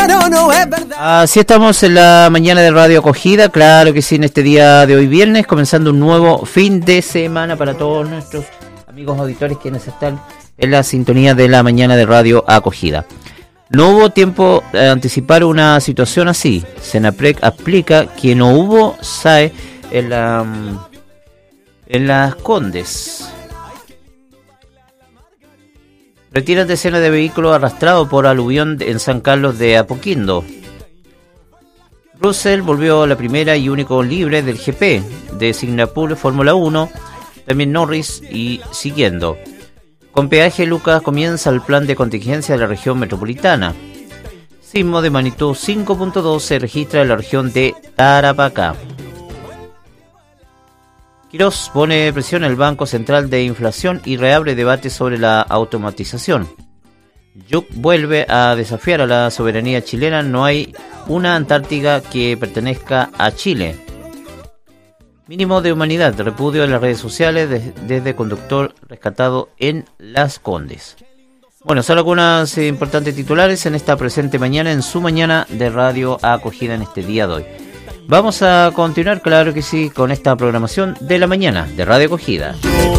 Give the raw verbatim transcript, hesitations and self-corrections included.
pero no es verdad. Así estamos en la mañana de Radio Acogida, claro que sí, en este día de hoy viernes, comenzando un nuevo fin de semana para todos nuestros amigos auditores quienes están en la sintonía de la mañana de Radio Acogida. No hubo tiempo de anticipar una situación así. Senaprec explica que no hubo S A E en, la, en las Condes. Retiran decenas de vehículos arrastrados por aluvión en San Carlos de Apoquindo. Russell volvió a la primera y único libre del G P de Singapur Fórmula uno, también Norris y siguiendo. Con peaje Lucas comienza el plan de contingencia de la región metropolitana. Sismo de magnitud cinco punto dos se registra en la región de Tarapacá. Quirós pone presión al Banco Central de Inflación y reabre debate sobre la automatización. Yuc vuelve a desafiar a la soberanía chilena. No hay una Antártica que pertenezca a Chile. Mínimo de humanidad, repudio en las redes sociales de, desde conductor rescatado en Las Condes. Bueno, son algunas eh, importantes titulares en esta presente mañana, en su mañana de Radio Acogida en este día de hoy. Vamos a continuar, claro que sí, con esta programación de la mañana de Radio Acogida.